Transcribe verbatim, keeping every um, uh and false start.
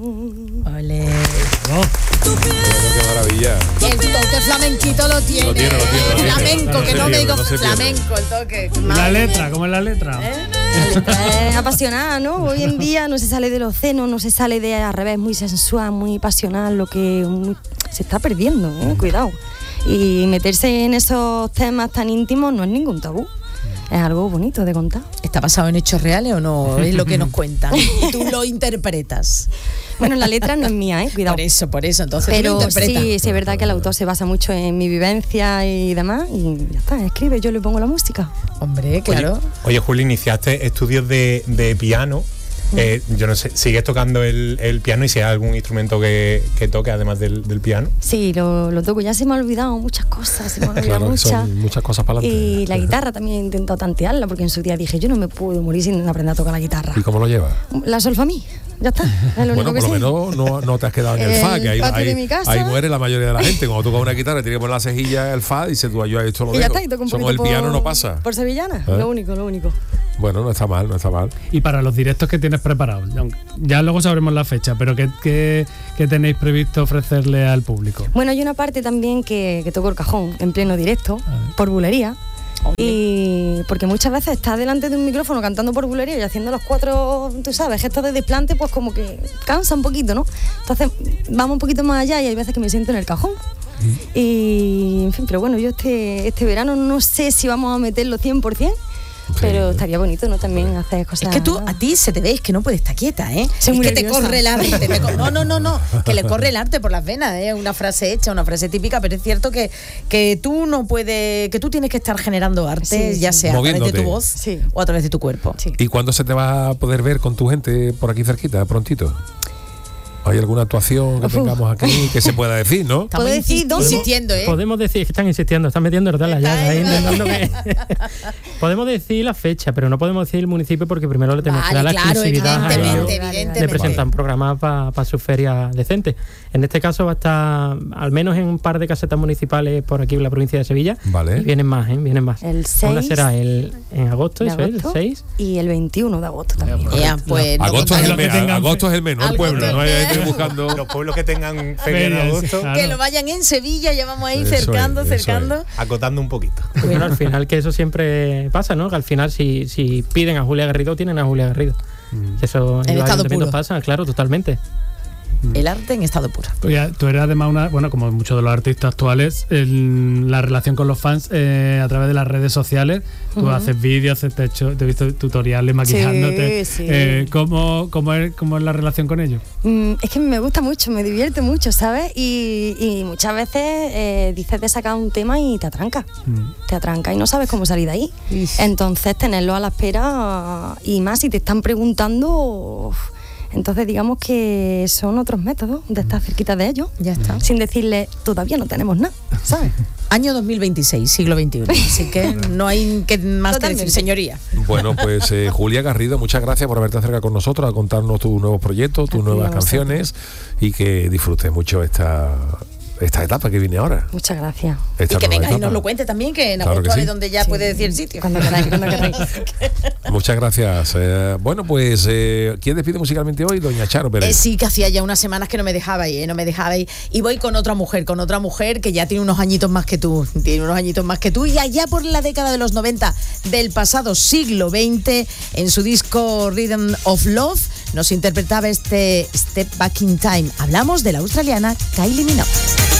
Ole. Oh. Qué maravilla. El toque flamenquito lo tiene. Lo tiene, lo tiene, lo tiene. Flamenco, No que se no me pierde, digo no se pierde. flamenco, el toque. La Madre letra, mía. ¿cómo es la letra? ¿Eh? La letra es apasionada, ¿no? Hoy en día no se sale de los senos, no se sale de al revés, muy sensual, muy pasional, lo que muy- se está perdiendo, ¿eh? Cuidado. Y meterse en esos temas tan íntimos no es ningún tabú. Es algo bonito de contar. ¿Está basado en hechos reales o no? Es lo que nos cuentan. Y tú lo interpretas. Bueno, la letra no es mía, ¿eh? Cuidado. Por eso, por eso. Entonces tú lo Pero interpretas. sí, sí, es verdad que el autor se basa mucho en mi vivencia y demás, y ya está, escribe, yo le pongo la música. Hombre, claro. Oye, oye, Juli, iniciaste estudios de, de piano. Eh, yo no sé, ¿sigues tocando el, el piano y si hay algún instrumento que, que toque además del, del piano? Sí, lo, lo toco, ya se me ha olvidado muchas cosas, se me han olvidado Claro, que muchas. son muchas cosas para adelante. Y la guitarra también he intentado tantearla, porque en su día dije, yo no me puedo morir sin aprender a tocar la guitarra. ¿Y cómo lo llevas? La solfamí, ya está, es lo Bueno, único que por lo sé. menos no, no te has quedado en el El fa, que ahí, patio de ahí, mi casa. ahí muere la mayoría de la gente. Cuando toca una guitarra, tiene que poner la cejilla el fa y dice tú, yo esto lo Y ya dejo. está, y toco un Somos poquito el piano por, no pasa. por sevillana, ¿Eh? lo único, lo único. Bueno, no está mal, no está mal. Y para los directos que tienes preparados, ya luego sabremos la fecha, pero ¿qué, qué, qué tenéis previsto ofrecerle al público? Bueno, hay una parte también que, que toco el cajón en pleno directo, por bulería. Y porque muchas veces estás delante de un micrófono cantando por bulería y haciendo los cuatro, tú sabes, gestos de desplante, pues como que cansa un poquito, ¿no? Entonces vamos un poquito más allá y hay veces que me siento en el cajón. Y, en fin, pero bueno, yo este, este verano no sé si vamos a meterlo cien por ciento, pero estaría bonito, ¿no? También hacer cosas. Es que tú, a ti se te ve, es que no puedes estar quieta, ¿eh? Soy es muy que te nerviosa. corre el arte. te co- no, no, no, no. Que le corre el arte por las venas, ¿eh? Una frase hecha, una frase típica, pero es cierto que, que tú no puedes, que tú tienes que estar generando arte, Sí, ya sí. sea a través de Moviéndote. tu voz Sí. o a través de tu cuerpo. Sí. ¿Y cuándo se te va a poder ver con tu gente por aquí cerquita, prontito? ¿Hay alguna actuación que Uf. tengamos aquí que se pueda decir, no? Estamos ¿Puedo decir insi- dónde? insistiendo, ¿eh? Podemos decir, que están insistiendo, están metiendo hortales ya, Está ahí ahí. intentando que... Podemos decir la fecha, pero no podemos decir el municipio porque primero le tenemos que dar Vale, la claro, exclusividad a ellos evidentemente, ellos. evidentemente. de presentar un programa para su feria decente. En este caso va a estar al menos en un par de casetas municipales por aquí en la provincia de Sevilla. Vale. Y vienen más, ¿eh? Vienen más. El Una seis será el, en agosto, de eso es, el agosto seis. y el veintiuno de agosto también. Ya, pues, no Agosto es, el contaremos- me- que tengan agosto es el menor Algo pueblo, que- no hay gente buscando. Los pueblos que tengan feria en Feria, agosto, claro. Que lo vayan en Sevilla, ya vamos ahí Eso es, cercando, eso es. cercando. acotando un poquito. Bueno, al final que eso siempre pasa, ¿no? Que al final si, si piden a Julia Garrido, tienen a Julia Garrido. Eso En los estado ayuntamientos puro. pasa, claro, totalmente. El arte en estado puro. Tú, ya- tú eres además una, bueno, como muchos de los artistas actuales, el- la relación con los fans eh, a través de las redes sociales. Tú haces vídeos, haces, te, he hecho- te he visto tutoriales maquillándote. Sí, sí. Eh, ¿cómo, cómo, es, ¿Cómo es la relación con ellos? Mm, es que me gusta mucho, me divierte mucho, ¿sabes? Y, y muchas veces eh, dices de sacar un tema y te atranca. Te atranca y no sabes cómo salir de ahí. Entonces, tenerlo a la espera y más si te están preguntando. uf, Entonces, digamos que son otros métodos de estar cerquita de ellos. Ya está. Sin decirle, todavía no tenemos nada, ¿sabes? Año dos mil veintiséis, siglo veintiuno. Así que no hay que más que Totalmente. decir, señoría. Bueno, pues eh, Julia Garrido, muchas gracias por haberte acercado con nosotros a contarnos tus nuevos proyectos, tus A ti, nuevas a vosotros. canciones y que disfrutes mucho esta, esta etapa que viene ahora. Muchas gracias. Y Esta que nueva venga y etapa. nos lo cuente también, que en Claro agosto que sí. es donde ya Sí. puede decir el sitio. Cuando queráis, cuando queráis. Muchas gracias. Eh, bueno, pues, eh, ¿quién despide musicalmente hoy? Doña Charo Pérez. Eh, sí, que hacía ya unas semanas que no me dejabais, ¿eh? No me dejabais. Y voy con otra mujer, con otra mujer que ya tiene unos añitos más que tú. Tiene unos añitos más que tú. Y allá por la década de los noventa del pasado siglo veinte, en su disco Rhythm of Love, nos interpretaba este Step Back in Time. Hablamos de la australiana Kylie Minogue.